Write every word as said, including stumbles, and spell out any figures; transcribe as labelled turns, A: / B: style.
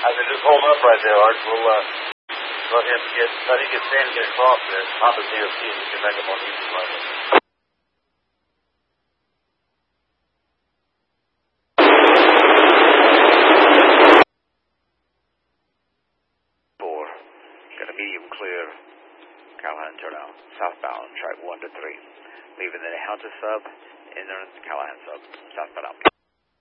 A: I said, just hold up right there, Art. We'll uh, let him get, let him get stand and get across there. Pop his D O T and we can make him on easy like this.
B: Four. Got a medium clear. Callahan turnout. Southbound, track one to three. Leaving the Hunter sub, entering Callahan sub. Southbound out.